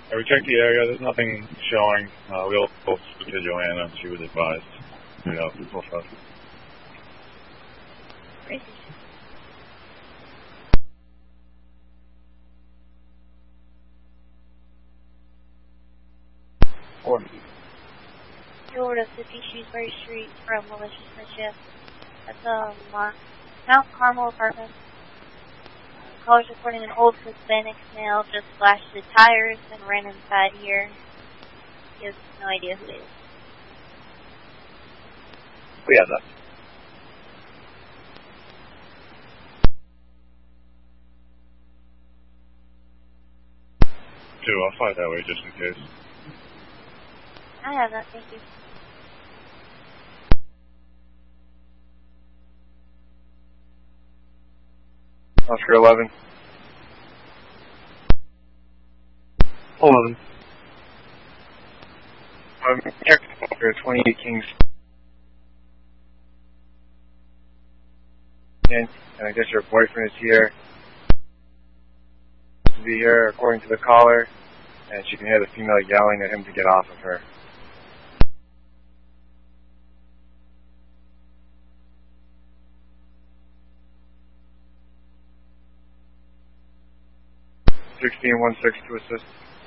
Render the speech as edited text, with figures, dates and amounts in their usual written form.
We checked the area. There's nothing showing. We'll speak to Joanna. She was advised. People stuff. Great. Order 50 Shrewsbury Street from maliciousness shift. That's Mount Carmel apartment. Caller's reporting an old Hispanic male just slashed his tires and ran inside here. He has no idea who it is. We have that. I'll fly that way just in case. I have that, thank you. Oscar 11. 11. Here, 28 Kings. And I guess your boyfriend is here. To be here, according to the caller, and she can hear the female yelling at him to get off of her. (1616) to assist.